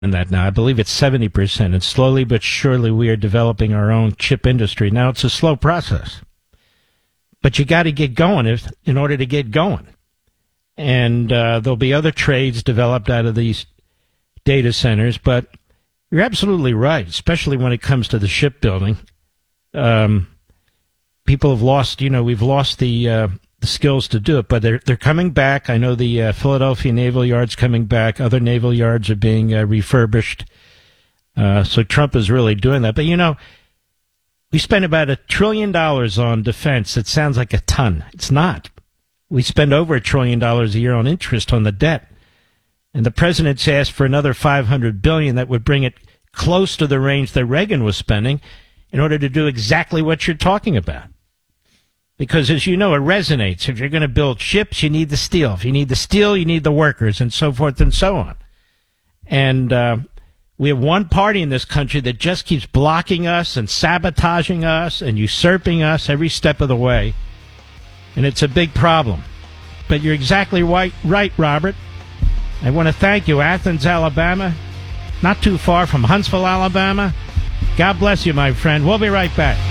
than that now. I believe it's 70%. And slowly but surely we are developing our own chip industry. Now, it's a slow process. But you got to get going in order to get going. And there'll be other trades developed out of these data centers. But you're absolutely right, especially when it comes to the shipbuilding. People have lost, we've lost the skills to do it, but they're coming back. I know the Philadelphia Naval Yard's coming back. Other naval yards are being refurbished. So Trump is really doing that. But, we spend about $1 trillion on defense. It sounds like a ton. It's not. We spend over $1 trillion a year on interest on the debt. And the president's asked for another $500 billion that would bring it close to the range that Reagan was spending in order to do exactly what you're talking about. Because, as you know, it resonates. If you're going to build ships, you need the steel. If you need the steel, you need the workers, and so forth and so on. And we have one party in this country that just keeps blocking us and sabotaging us and usurping us every step of the way. And it's a big problem. But you're exactly right, Robert. I want to thank you. Athens, Alabama, not too far from Huntsville, Alabama. God bless you, my friend. We'll be right back.